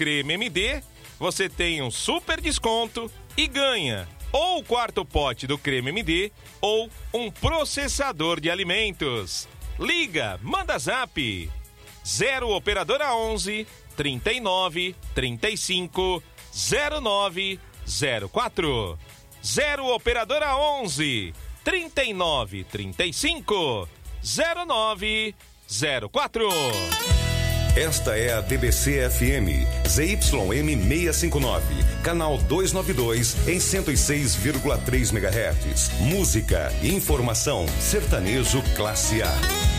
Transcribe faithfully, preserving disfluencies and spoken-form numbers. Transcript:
Creme M D, você tem um super desconto e ganha ou o quarto pote do Creme M D ou um processador de alimentos. Liga, manda zap. zero operadora onze, trinta e nove, trinta e cinco, zero nove zero quatro. zero operadora onze, trinta e nove, trinta e cinco, zero nove zero quatro. Esta é a D B C F M, Z Y M seiscentos e cinquenta e nove, canal duzentos e noventa e dois, em cento e seis vírgula três megahertz. Música e informação, sertanejo classe A.